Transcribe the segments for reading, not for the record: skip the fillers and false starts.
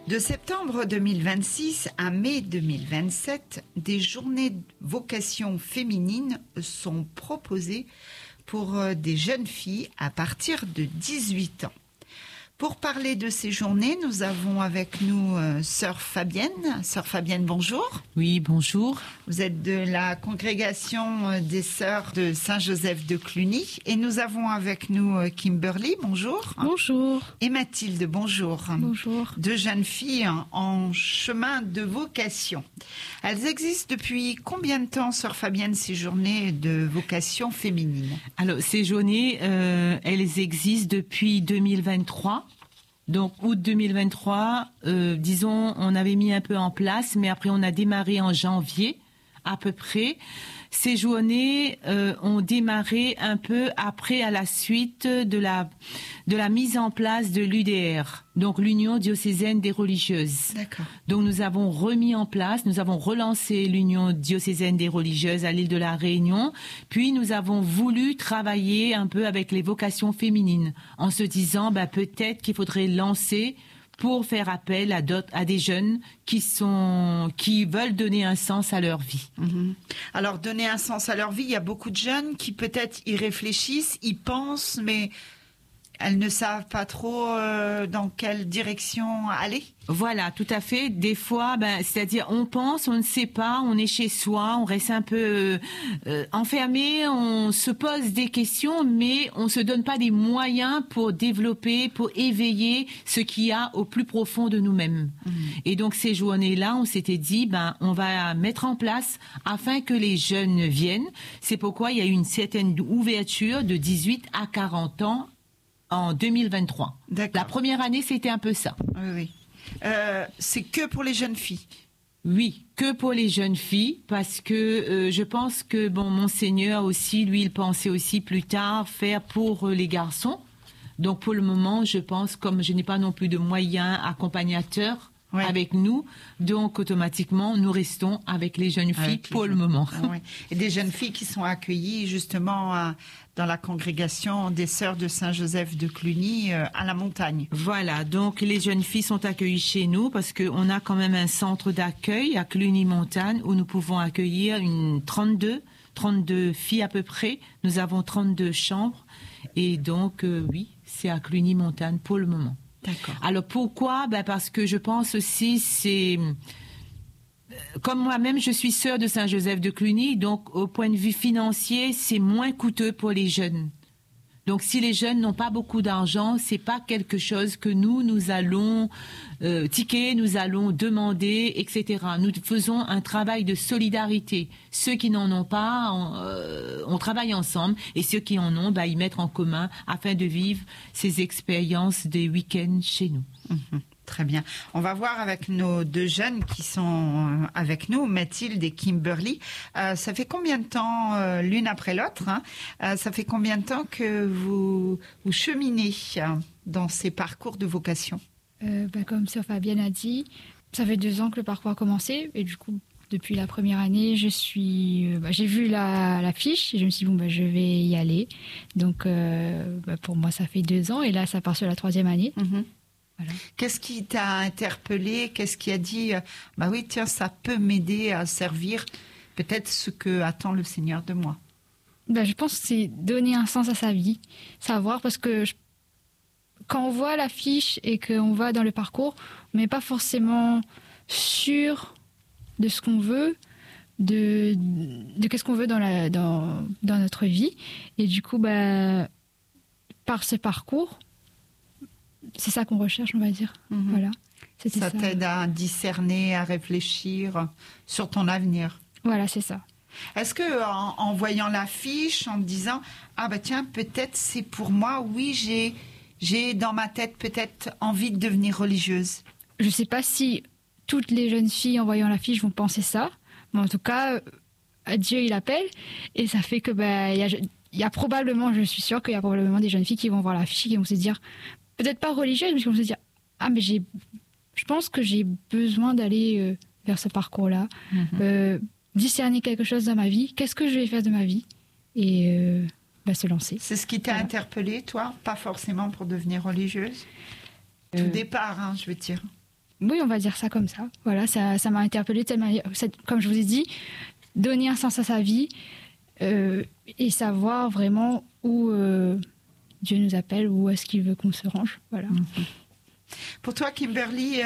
De septembre 2026 à mai 2027, des journées vocation féminine sont proposées pour des jeunes filles à partir de 18 ans. Pour parler de ces journées, nous avons avec nous Sœur Fabienne. Sœur Fabienne, bonjour. Oui, bonjour. Vous êtes de la congrégation des Sœurs de Saint-Joseph de Cluny. Et nous avons avec nous Kimberly, bonjour. Bonjour. Et Mathilde, bonjour. Bonjour. Deux jeunes filles en chemin de vocation. Elles existent depuis combien de temps, Sœur Fabienne, ces journées de vocation féminine? Alors, ces journées, elles existent depuis 2023. Donc, août 2023, disons, on avait mis un peu en place, mais après, on a démarré en janvier, à peu près. Ces journées ont démarré un peu après, à la suite de la mise en place de l'UDR, donc l'Union diocésaine des religieuses. D'accord. Donc, nous avons relancé l'Union diocésaine des religieuses à l'île de la Réunion, puis nous avons voulu travailler un peu avec les vocations féminines, en se disant, peut-être qu'il faudrait lancer pour faire appel à des jeunes qui veulent donner un sens à leur vie. Mmh. Alors, donner un sens à leur vie, il y a beaucoup de jeunes qui peut-être y réfléchissent, y pensent, mais elles ne savent pas trop dans quelle direction aller. Voilà, tout à fait. Des fois, c'est-à-dire on pense, on ne sait pas, on est chez soi, on reste un peu enfermé, on se pose des questions, mais on se donne pas des moyens pour développer, pour éveiller ce qu'il y a au plus profond de nous-mêmes. Mmh. Et donc ces journées-là, on s'était dit, on va mettre en place afin que les jeunes viennent. C'est pourquoi il y a eu une certaine ouverture de 18 à 40 ans en 2023. D'accord. La première année, c'était un peu ça. Oui. C'est que pour les jeunes filles? Oui, que pour les jeunes filles, parce que je pense que Monseigneur aussi, lui, il pensait aussi plus tard faire pour les garçons. Donc pour le moment, je pense, comme je n'ai pas non plus de moyens accompagnateurs avec nous, donc automatiquement, nous restons avec les jeunes filles pour le moment. Oui. Et des jeunes filles qui sont accueillies justement dans la congrégation des Sœurs de Saint-Joseph de Cluny à la montagne. Voilà, donc les jeunes filles sont accueillies chez nous parce qu'on a quand même un centre d'accueil à Cluny-Montagne où nous pouvons accueillir 32 filles à peu près. Nous avons 32 chambres et donc oui, c'est à Cluny-Montagne pour le moment. D'accord. Alors pourquoi ? Parce que je pense aussi c'est... Comme moi-même, je suis sœur de Saint-Joseph de Cluny, donc au point de vue financier, c'est moins coûteux pour les jeunes. Donc si les jeunes n'ont pas beaucoup d'argent, c'est pas quelque chose que nous allons tiquer, nous allons demander, etc. Nous faisons un travail de solidarité. Ceux qui n'en ont pas, on travaille ensemble, et ceux qui en ont, ils mettent en commun afin de vivre ces expériences des week-ends chez nous. Mmh. Très bien. On va voir avec nos deux jeunes qui sont avec nous, Mathilde et Kimberly. Ça fait combien de temps, l'une après l'autre, ça fait combien de temps que vous cheminez dans ces parcours de vocation? Comme Sœur Fabienne a dit, ça fait 2 ans que le parcours a commencé. Et du coup, depuis la première année, j'ai vu la fiche et je me suis dit, je vais y aller. Donc, pour moi, ça fait 2 ans. Et là, ça part sur la 3e année. Mmh. Voilà. Qu'est-ce qui t'a interpellé? Qu'est-ce qui a dit oui, tiens, ça peut m'aider à servir peut-être ce que attend le Seigneur de moi? Je pense que c'est donner un sens à sa vie, savoir, parce que quand on voit l'affiche et qu'on va dans le parcours, on n'est pas forcément sûr de ce qu'on veut, de qu'est-ce qu'on veut dans notre vie. Et du coup, par ce parcours, c'est ça qu'on recherche, on va dire. Mmh. Voilà. Ça t'aide à discerner, à réfléchir sur ton avenir. Voilà, c'est ça. Est-ce que en voyant l'affiche, en te disant tiens, peut-être c'est pour moi, oui, j'ai dans ma tête peut-être envie de devenir religieuse? Je sais pas si toutes les jeunes filles en voyant l'affiche vont penser ça, mais en tout cas, Dieu il appelle, et ça fait que il y a probablement, je suis sûre qu'il y a probablement des jeunes filles qui vont voir l'affiche et qui vont se dire, peut-être pas religieuses, mais qui vont se dire, mais je pense que j'ai besoin d'aller vers ce parcours-là, discerner quelque chose dans ma vie, qu'est-ce que je vais faire de ma vie, et se lancer. C'est ce qui t'a interpellé, toi, pas forcément pour devenir religieuse? Tout départ, je veux dire. Oui, on va dire ça comme ça. Voilà, ça m'a interpellée de telle manière. Comme je vous ai dit, donner un sens à sa vie et savoir vraiment où Dieu nous appelle, où est-ce qu'il veut qu'on se range. Voilà. Pour toi, Kimberly,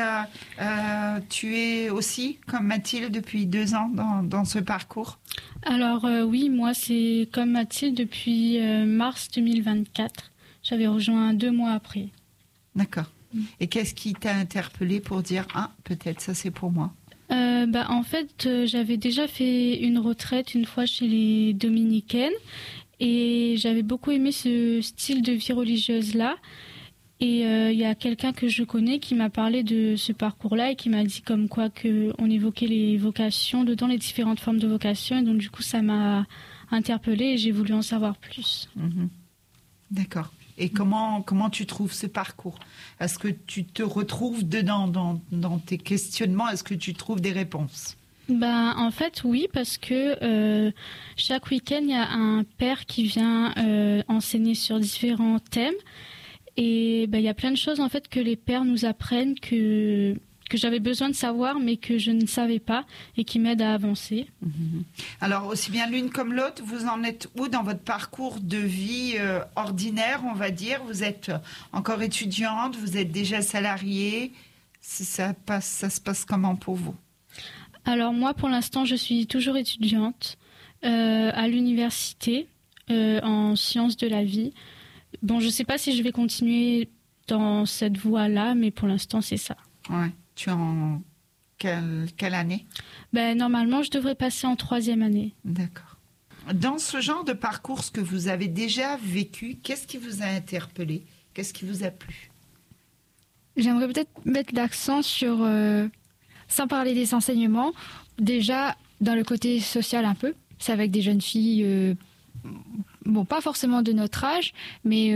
tu es aussi comme Mathilde depuis 2 ans dans ce parcours? Alors oui, moi c'est comme Mathilde depuis mars 2024. J'avais rejoint 2 mois après. D'accord. Et qu'est-ce qui t'a interpellé pour dire « Ah, peut-être ça c'est pour moi » En fait, j'avais déjà fait une retraite une fois chez les Dominicaines et j'avais beaucoup aimé ce style de vie religieuse-là. Et il y a quelqu'un que je connais qui m'a parlé de ce parcours-là et qui m'a dit comme quoi qu'on évoquait les vocations dedans, les différentes formes de vocations. Et donc du coup, ça m'a interpellée et j'ai voulu en savoir plus. D'accord. Et comment tu trouves ce parcours? Est-ce que tu te retrouves dedans dans tes questionnements? Est-ce que tu trouves des réponses? En fait, oui, parce que chaque week-end, il y a un père qui vient enseigner sur différents thèmes. Et il y a plein de choses en fait que les pères nous apprennent que j'avais besoin de savoir mais que je ne savais pas et qui m'aident à avancer. Alors aussi bien l'une comme l'autre, vous en êtes où dans votre parcours de vie ordinaire, on va dire? Vous êtes encore étudiante, vous êtes déjà salariée, ça se passe comment pour vous? Alors moi pour l'instant je suis toujours étudiante à l'université en sciences de la vie. Bon, je ne sais pas si je vais continuer dans cette voie-là, mais pour l'instant, c'est ça. Ouais. Tu es en quelle année? Normalement, je devrais passer en 3e année. D'accord. Dans ce genre de parcours, ce que vous avez déjà vécu, qu'est-ce qui vous a interpellé? Qu'est-ce qui vous a plu? J'aimerais peut-être mettre l'accent sur, sans parler des enseignements, déjà dans le côté social un peu. C'est avec des jeunes filles... Bon, pas forcément de notre âge, mais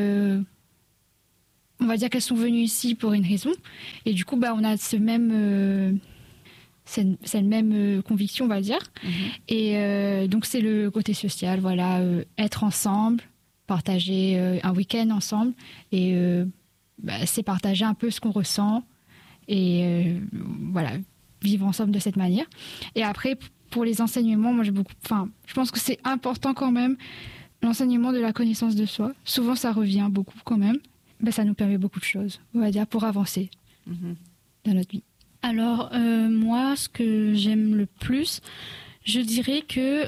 on va dire qu'elles sont venues ici pour une raison. Et du coup, on a cette même conviction, on va dire. Et donc, c'est le côté social, voilà, être ensemble, partager un week-end ensemble. Et c'est partager un peu ce qu'on ressent. Et voilà, vivre ensemble de cette manière. Et après, pour les enseignements, moi, je pense que c'est important quand même, l'enseignement de la connaissance de soi. Souvent, ça revient beaucoup quand même. Ça nous permet beaucoup de choses, on va dire, pour avancer dans notre vie. Alors, moi, ce que j'aime le plus, je dirais que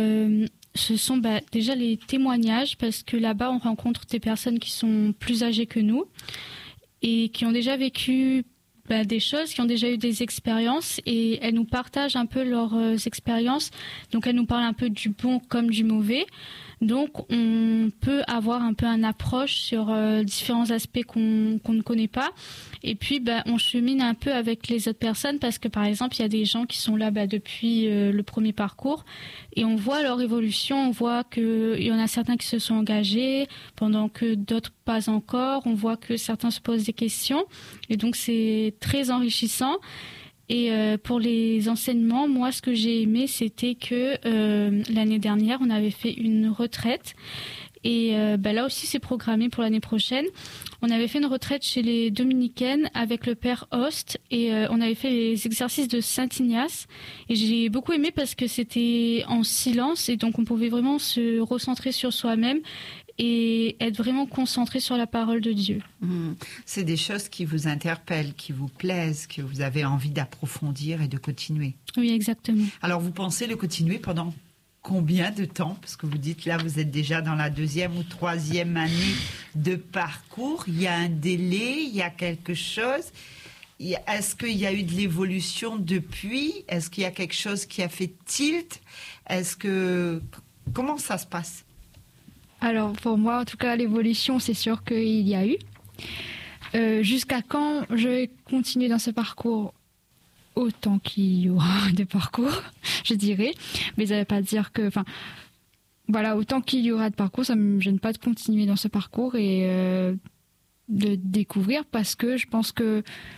ce sont déjà les témoignages, parce que là-bas, on rencontre des personnes qui sont plus âgées que nous et qui ont déjà vécu des choses, qui ont déjà eu des expériences, et elles nous partagent un peu leurs expériences. Donc elles nous parlent un peu du bon comme du mauvais. Donc on peut avoir un peu une approche sur différents aspects qu'on ne connaît pas. Et puis on chemine un peu avec les autres personnes, parce que par exemple il y a des gens qui sont là depuis le premier parcours, et on voit leur évolution. On voit qu'il y en a certains qui se sont engagés pendant que d'autres pas encore. On voit que certains se posent des questions, et donc c'est très enrichissant. Et pour les enseignements, moi, ce que j'ai aimé, c'était que l'année dernière, on avait fait une retraite. Et là aussi, c'est programmé pour l'année prochaine. On avait fait une retraite chez les Dominicaines avec le père Host, et on avait fait les exercices de Saint-Ignace. Et j'ai beaucoup aimé parce que c'était en silence, et donc on pouvait vraiment se recentrer sur soi-même et être vraiment concentré sur la parole de Dieu. C'est des choses qui vous interpellent, qui vous plaisent, que vous avez envie d'approfondir et de continuer. Oui, exactement. Alors, vous pensez le continuer pendant combien de temps? Parce que vous dites là, vous êtes déjà dans la 2e ou 3e année de parcours. Il y a un délai, il y a quelque chose. Est-ce qu'il y a eu de l'évolution depuis? Est-ce qu'il y a quelque chose qui a fait tilt? Comment ça se passe? Alors, pour moi, en tout cas, l'évolution, c'est sûr qu'il y a eu. Jusqu'à quand je vais continuer dans ce parcours? Autant qu'il y aura de parcours, je dirais. Mais ça ne veut pas dire que... Voilà, autant qu'il y aura de parcours, ça ne me gêne pas de continuer dans ce parcours et de découvrir, parce que je pense que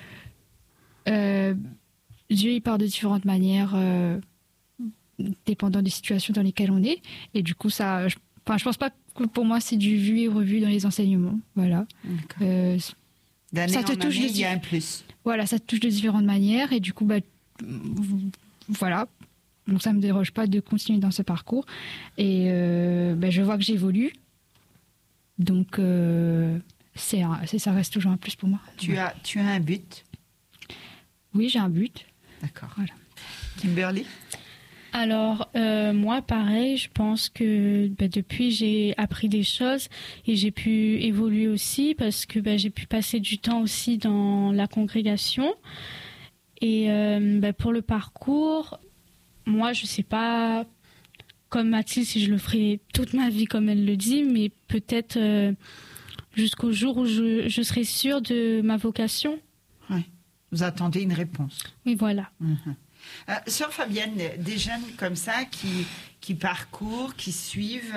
Dieu, il part de différentes manières, dépendant des situations dans lesquelles on est. Et du coup, ça... je pense pas que pour moi, c'est du vu et revu dans les enseignements. Voilà. D'année Ça en te touche année, il y a un plus. Voilà, ça touche de différentes manières et du coup, voilà. Donc ça me dérange pas de continuer dans ce parcours et je vois que j'évolue. Donc ça reste toujours un plus pour moi. Tu as un but? Oui, j'ai un but. D'accord. Voilà. Kimberly? Alors, moi, pareil, je pense que depuis, j'ai appris des choses et j'ai pu évoluer aussi parce que j'ai pu passer du temps aussi dans la congrégation. Et pour le parcours, moi, je ne sais pas, comme Mathilde, si je le ferai toute ma vie comme elle le dit, mais peut-être jusqu'au jour où je serai sûre de ma vocation. Oui. Vous attendez une réponse. Oui, voilà. Sœur Fabienne, des jeunes comme ça qui parcourent, qui suivent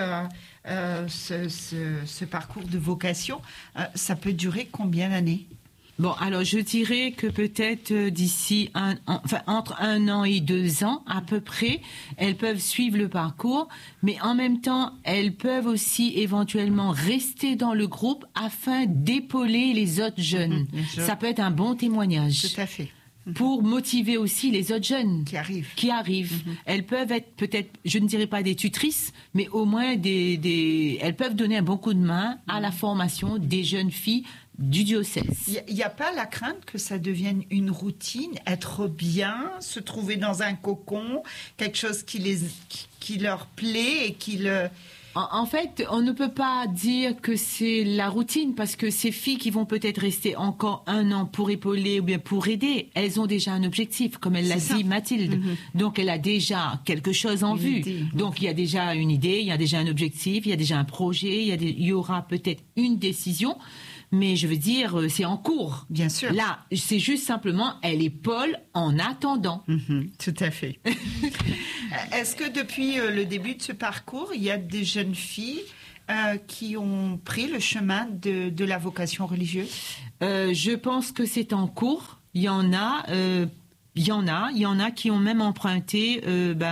ce parcours de vocation, ça peut durer combien d'années? Bon, alors je dirais que peut-être d'ici entre 1 an et 2 ans à peu près, elles peuvent suivre le parcours, mais en même temps, elles peuvent aussi éventuellement rester dans le groupe afin d'épauler les autres jeunes. Ça peut être un bon témoignage. Tout à fait. Pour motiver aussi les autres jeunes qui arrivent. Elles peuvent être peut-être, je ne dirais pas des tutrices, mais au moins elles peuvent donner un bon coup de main à la formation des jeunes filles du diocèse. Il n'y a pas la crainte que ça devienne une routine, être bien, se trouver dans un cocon, quelque chose qui leur plaît et qui le... En fait, on ne peut pas dire que c'est la routine parce que ces filles qui vont peut-être rester encore 1 an pour épauler ou bien pour aider, elles ont déjà un objectif, comme elle l'a dit Mathilde. Donc, elle a déjà quelque chose en vue. Donc, il y a déjà une idée, il y a déjà un objectif, il y a déjà un projet, il y aura peut-être une décision. Mais je veux dire, c'est en cours. Bien sûr. Là, c'est juste simplement, elle épaule en attendant. Tout à fait. Est-ce que depuis le début de ce parcours, il y a des jeunes filles qui ont pris le chemin de la vocation religieuse? Je pense que c'est en cours. Il y en a qui ont même emprunté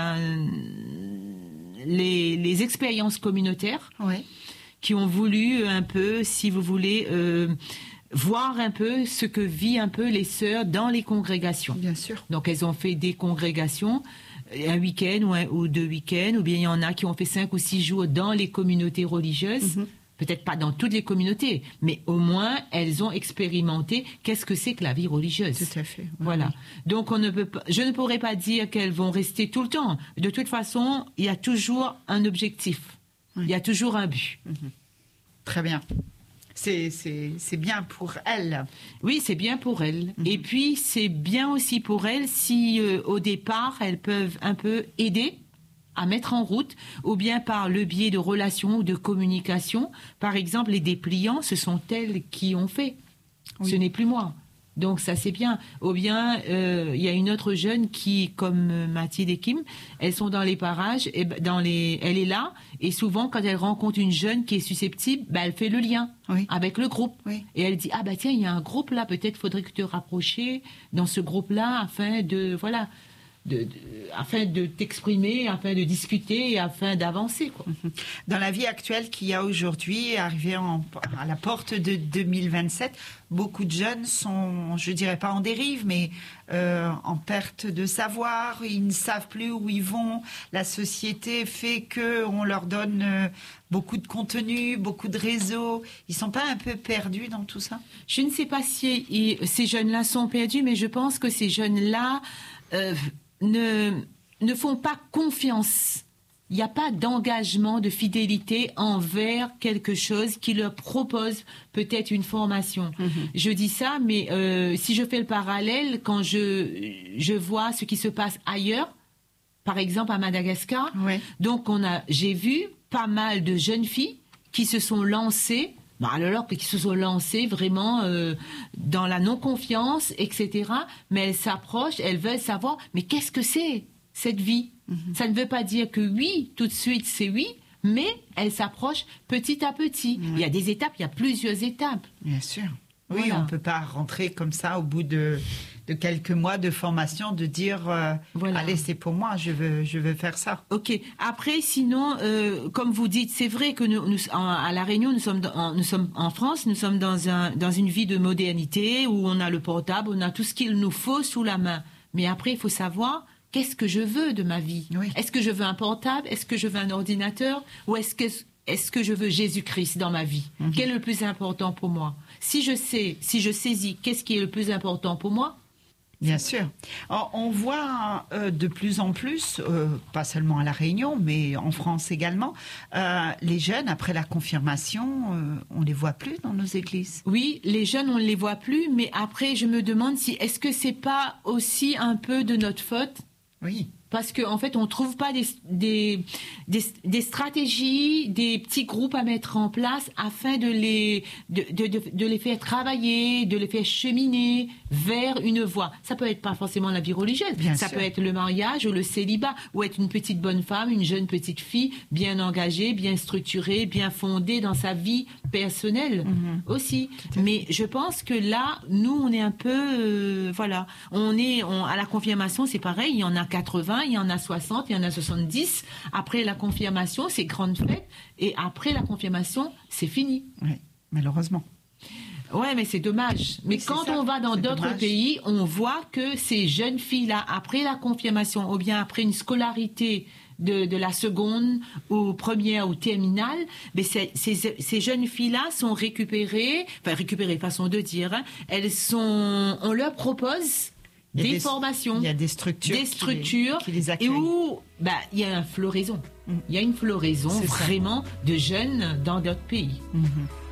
les expériences communautaires. Oui. Qui ont voulu un peu, si vous voulez, voir un peu ce que vivent un peu les sœurs dans les congrégations. Bien sûr. Donc, elles ont fait des congrégations, un week-end ou 2 week-ends, ou bien il y en a qui ont fait 5 ou 6 jours dans les communautés religieuses. Peut-être pas dans toutes les communautés, mais au moins, elles ont expérimenté qu'est-ce que c'est que la vie religieuse. Tout à fait. Oui. Voilà. Donc, je ne pourrais pas dire qu'elles vont rester tout le temps. De toute façon, il y a toujours un objectif. Il y a toujours un but. Très bien. C'est bien pour elles. Oui, c'est bien pour elles. Et puis, c'est bien aussi pour elles si, au départ, elles peuvent un peu aider à mettre en route, ou bien par le biais de relations ou de communication. Par exemple, les dépliants, ce sont elles qui ont fait. Oui. Ce n'est plus moi. Donc ça c'est bien. Ou bien il y a une autre jeune qui, comme Mathilde et Kim, elles sont dans les parages, et elle est là, et souvent quand elle rencontre une jeune qui est susceptible, elle fait le lien avec le groupe. Oui. Et elle dit tiens, il y a un groupe là, peut-être faudrait que tu te rapproches dans ce groupe là afin de afin de t'exprimer, afin de discuter et afin d'avancer, quoi. Dans la vie actuelle qu'il y a aujourd'hui, arrivé à la porte de 2027, beaucoup de jeunes sont, je dirais pas en dérive, mais en perte de savoir. Ils ne savent plus où ils vont. La société fait qu'on leur donne beaucoup de contenu, beaucoup de réseaux. Ils sont pas un peu perdus dans tout ça? Je ne sais pas si ces jeunes-là sont perdus, mais je pense que ces jeunes-là ne font pas confiance. Il n'y a pas d'engagement, de fidélité envers quelque chose qui leur propose peut-être une formation. Je dis ça, mais si je fais le parallèle, quand je vois ce qui se passe ailleurs, par exemple à Madagascar, donc j'ai vu pas mal de jeunes filles qui se sont lancées, qui se sont lancées vraiment dans la non-confiance, etc. Mais elles s'approchent, elles veulent savoir, mais qu'est-ce que c'est cette vie? Ça ne veut pas dire que oui, tout de suite c'est oui, mais elles s'approchent petit à petit. Il y a des étapes, il y a plusieurs étapes. Bien sûr. Oui, on ne peut pas rentrer comme ça au bout de de quelques mois de formation, de dire Voilà. allez, c'est pour moi, je veux faire ça. Ok. Après, sinon, comme vous dites, c'est vrai que à La Réunion, nous sommes en France, nous sommes dans une vie de modernité où on a le portable, on a tout ce qu'il nous faut sous la main. Mais après, il faut savoir qu'est-ce que je veux de ma vie. Oui. Est-ce que je veux un portable? Est-ce que je veux un ordinateur? Ou est-ce que je veux Jésus-Christ dans ma vie? Quel est le plus important pour moi? Si je saisis qu'est-ce qui est le plus important pour moi? Bien sûr. Alors, on voit de plus en plus, pas seulement à La Réunion, mais en France également, les jeunes, après la confirmation, on les voit plus dans nos églises. Oui, les jeunes, on ne les voit plus, mais après, je me demande si est-ce que c'est pas aussi un peu de notre faute? Oui. Parce qu'en fait, on ne trouve pas des stratégies, des petits groupes à mettre en place afin de les faire travailler, de les faire cheminer vers une voie. Ça peut être pas forcément la vie religieuse. Ça peut être le mariage ou le célibat, ou être une petite bonne femme, une jeune petite fille, bien engagée, bien structurée, bien fondée dans sa vie personnelle aussi. Mais je pense que là, nous, on est un peu... voilà. À la confirmation, c'est pareil, il y en a 80, il y en a 60, il y en a 70. Après la confirmation, c'est grande fête. Et après la confirmation, c'est fini. Oui, malheureusement. Ouais, mais c'est dommage. Mais quand on va dans d'autres pays, on voit que ces jeunes filles-là, après la confirmation, ou bien après une scolarité de la seconde ou première ou terminale, mais ces jeunes filles-là sont récupérées, façon de dire, hein, on leur propose des formations. Il y a des structures qui les accueillent. Et où il y a une floraison. Il y a une floraison vraiment de jeunes dans d'autres pays. Mm-hmm.